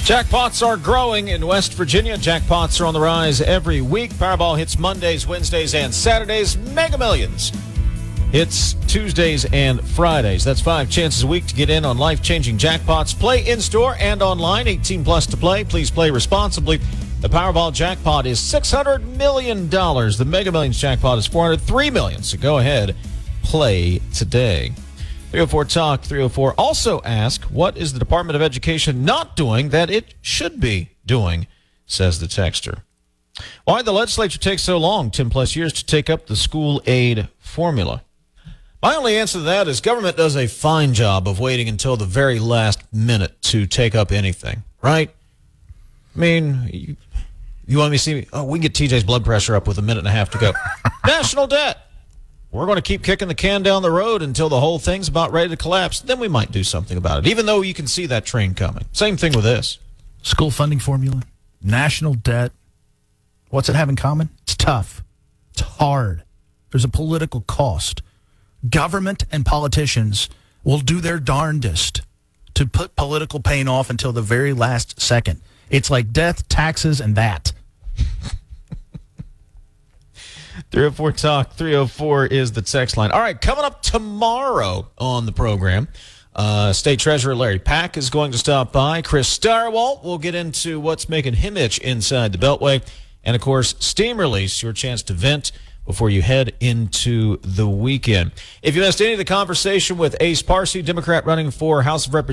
Jackpots are growing in West Virginia. Jackpots are on the rise every week. Powerball hits Mondays, Wednesdays, and Saturdays. Mega Millions hits Tuesdays and Fridays. That's 5 chances a week to get in on life-changing jackpots. Play in-store and online. 18 plus to play. Please play responsibly. The Powerball jackpot is $600 million. The Mega Millions jackpot is $403 million. So go ahead, play today. 304 Talk 304 also ask, what is the Department of Education not doing that it should be doing, says the texter. Why did the legislature take so long, 10 plus years, to take up the school aid formula? My only answer to that is government does a fine job of waiting until the very last minute to take up anything, right? I mean, you want me to see, we can get TJ's blood pressure up with a minute and a half to go. National debt. We're going to keep kicking the can down the road until the whole thing's about ready to collapse. Then we might do something about it, even though you can see that train coming. Same thing with this. School funding formula, national debt. What's it have in common? It's tough. It's hard. There's a political cost. Government and politicians will do their darndest to put political pain off until the very last second. It's like death, taxes, and that. 304 Talk 304 is the text line. All right, coming up tomorrow on the program, State Treasurer Larry Pack is going to stop by. Chris Stirewalt will get into what's making him itch inside the Beltway. And, of course, Steam Release, your chance to vent before you head into the weekend. If you missed any of the conversation with Ace Parsi, Democrat running for House of Representatives,